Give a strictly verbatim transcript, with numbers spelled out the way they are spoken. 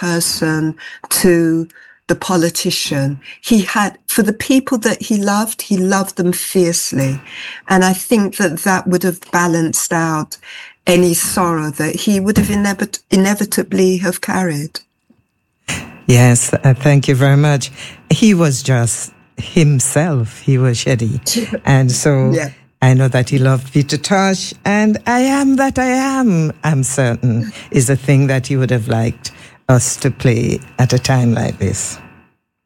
person to the politician. He had, for the people that he loved, he loved them fiercely. And I think that that would have balanced out any sorrow that he would have inevit- inevitably have carried. Yes, uh, thank you very much. He was just himself. He was Shedi. And so yeah. I know that he loved Peter Tosh, and I Am That I Am, I'm certain, is a thing that he would have liked us to play at a time like this.